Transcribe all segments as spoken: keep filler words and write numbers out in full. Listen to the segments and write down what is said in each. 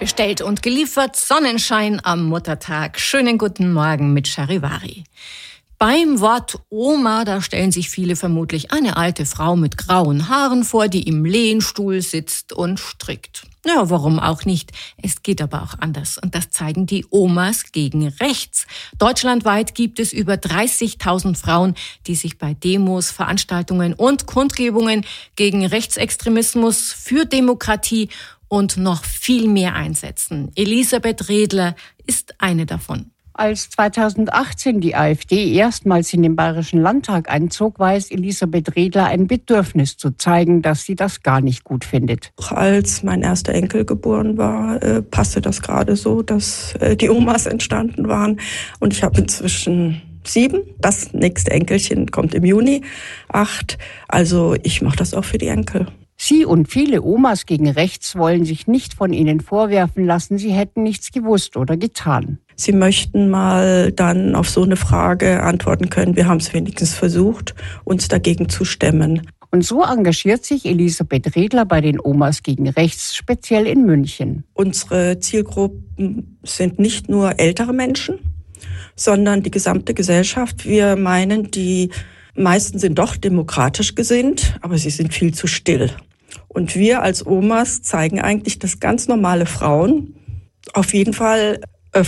Bestellt und geliefert, Sonnenschein am Muttertag. Schönen guten Morgen mit Charivari. Beim Wort Oma, da stellen sich viele vermutlich eine alte Frau mit grauen Haaren vor, die im Lehnstuhl sitzt und strickt. Ja, warum auch nicht? Es geht aber auch anders. Und das zeigen die Omas gegen Rechts. Deutschlandweit gibt es über dreißigtausend Frauen, die sich bei Demos, Veranstaltungen und Kundgebungen gegen Rechtsextremismus, für Demokratie und noch viel mehr einsetzen. Elisabeth Redler ist eine davon. Als zweitausendachtzehn die AfD erstmals in den Bayerischen Landtag einzog, war es Elisabeth Redler ein Bedürfnis zu zeigen, dass sie das gar nicht gut findet. Als mein erster Enkel geboren war, äh, passte das gerade so, dass äh, die Omas entstanden waren. Und ich habe inzwischen sieben. Das nächste Enkelchen kommt im Juni, acht. Also ich mache das auch für die Enkel. Sie und viele Omas gegen Rechts wollen sich nicht von ihnen vorwerfen lassen, sie hätten nichts gewusst oder getan. Sie möchten mal dann auf so eine Frage antworten können, wir haben es wenigstens versucht, uns dagegen zu stemmen. Und so engagiert sich Elisabeth Redler bei den Omas gegen Rechts, speziell in München. Unsere Zielgruppen sind nicht nur ältere Menschen, sondern die gesamte Gesellschaft. Wir meinen, die meisten sind doch demokratisch gesinnt, aber sie sind viel zu still. Und wir als Omas zeigen eigentlich, dass ganz normale Frauen auf jeden Fall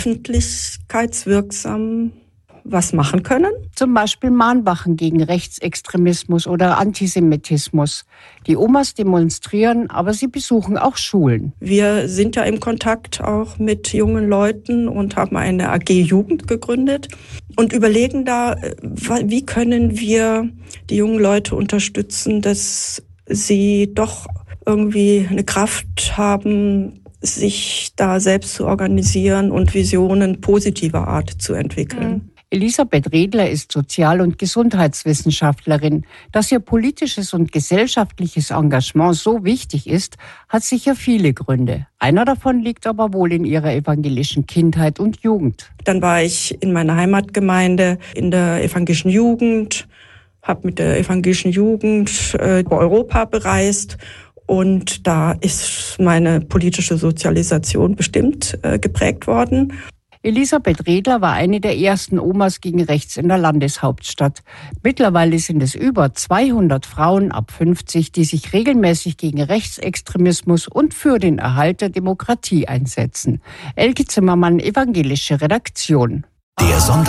öffentlichkeitswirksam was machen können. Zum Beispiel Mahnwachen gegen Rechtsextremismus oder Antisemitismus. Die Omas demonstrieren, aber sie besuchen auch Schulen. Wir sind ja im Kontakt auch mit jungen Leuten und haben eine A G Jugend gegründet und überlegen da, wie können wir die jungen Leute unterstützen, dass sie doch irgendwie eine Kraft haben, sich da selbst zu organisieren und Visionen positiver Art zu entwickeln. Mhm. Elisabeth Redler ist Sozial- und Gesundheitswissenschaftlerin. Dass ihr politisches und gesellschaftliches Engagement so wichtig ist, hat sicher viele Gründe. Einer davon liegt aber wohl in ihrer evangelischen Kindheit und Jugend. Dann war ich in meiner Heimatgemeinde in der evangelischen Jugend, habe mit der evangelischen Jugend äh, Europa bereist. Und da ist meine politische Sozialisation bestimmt äh, geprägt worden. Elisabeth Redler war eine der ersten Omas gegen Rechts in der Landeshauptstadt. Mittlerweile sind es über zweihundert Frauen ab fünfzig, die sich regelmäßig gegen Rechtsextremismus und für den Erhalt der Demokratie einsetzen. Elke Zimmermann, evangelische Redaktion. Der Sonntag